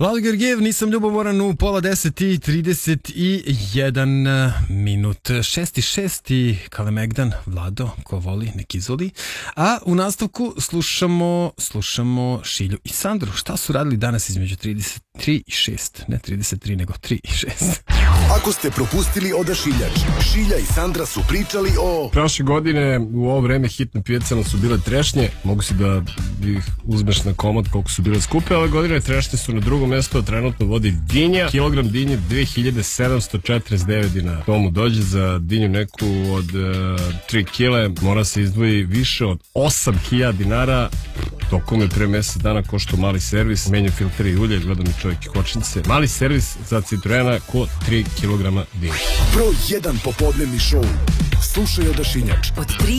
Vlado Georgijev, nisam ljubomoran u 9:31 minut. 6:06 i Kalemegdan, Vlado, ko voli, nek izvoli. A u nastavku slušamo Šilju i Sandru. Šta su radili danas između 33 i 6? Ne 33, nego 3 i 6. Ako ste propustili Odašiljač, Šilja i Sandra su pričali o... Prošle godine u ovo vreme hitno pijacano su bile trešnje. Mogu si da ih uzmeš na komad koliko su bile skupe. Ove godine trešnje su na drugom mjestu, trenutno vodi dinja. Kilogram dinje 2749 dinara. Tomu dođe za dinju neku od 3 kile. Mora se izdvoji više od 8000 dinara. Tokom je pre mjesec dana košto mali servis. Menju filtre i ulje, gledam i čovjek i kočnice. Mali servis za Citroena ko 3 kilograma dinja. Broj 1 popodnevni šou. Slušaj Odašiljač. Od 3